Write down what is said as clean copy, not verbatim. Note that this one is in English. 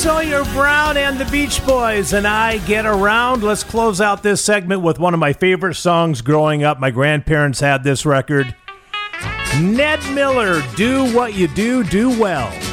Sawyer Brown and the Beach Boys and I Get Around. Let's close out this segment with one of my favorite songs growing up. My grandparents had this record. Ned Miller, Do What You Do, Do Well.